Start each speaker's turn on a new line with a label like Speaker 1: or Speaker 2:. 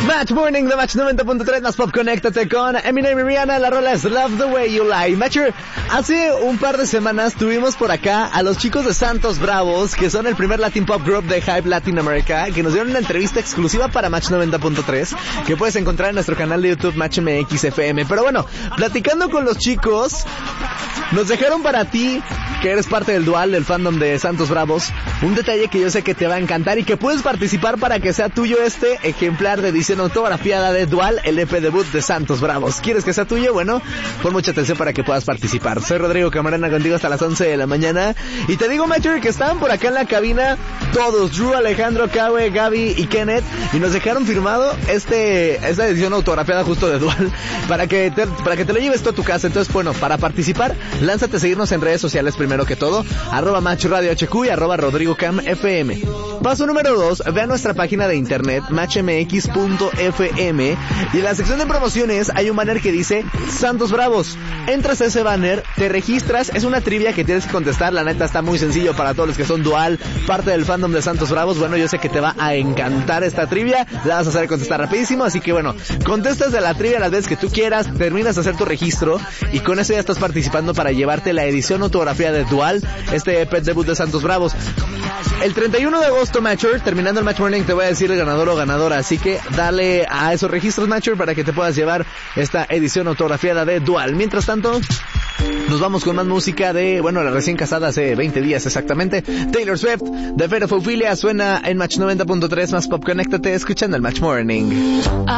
Speaker 1: Match Morning de Match 90.3 más Pop. Conéctate con Eminem y Rihanna. La rola es Love the Way You Lie. Matcher, hace un par de semanas tuvimos por acá a los chicos de Santos Bravos, que son el primer Latin Pop Group de Hype Latinoamérica, que nos dieron una entrevista exclusiva para Match 90.3, que puedes encontrar en nuestro canal de YouTube Match MX FM. Pero bueno, platicando con los chicos, nos dejaron para ti, que eres parte del Dual, del fandom de Santos Bravos, un detalle que yo sé que te va a encantar y que puedes participar para que sea tuyo este ejemplar de edición autografiada de Dual, el EP debut de Santos Bravos. ¿Quieres que sea tuyo? Bueno, pon mucha atención para que puedas participar. Soy Rodrigo Camarena, contigo hasta las 11 de la mañana. Y te digo, Matcher, que estaban por acá en la cabina todos, Drew, Alejandro, Kawe, Gaby y Kenneth, y nos dejaron firmado esta edición autografiada justo de Dual, para que te lo lleves tú a tu casa. Entonces, bueno, para participar, lánzate a seguirnos en redes sociales primero que todo, @MatchRadioHQ y @RodrigoCamFM. Paso número 2, ve a nuestra página de internet, matchmx.fm, y en la sección de promociones hay un banner que dice Santos Bravos. Entras a ese banner, te registras, es una trivia que tienes que contestar, la neta está muy sencillo para todos los que son Dual, parte del fandom de Santos Bravos. Bueno, yo sé que te va a encantar esta trivia, la vas a hacer contestar rapidísimo, así que bueno, contestas de la trivia las veces que tú quieras, terminas de hacer tu registro, y con eso ya estás participando para llevarte la edición autografía de Dual, este EP debut de Santos Bravos. El 31 de agosto, Matcher, terminando el Match Morning, te voy a decir el ganador o ganadora, así que dale a esos registros, Matcher, para que te puedas llevar esta edición autografiada de Dual. Mientras tanto, nos vamos con más música de, bueno, la recién casada hace 20 días exactamente, Taylor Swift, de Fera Faufilia, suena en Match 90.3 más Pop. Conéctate escuchando el Match Morning.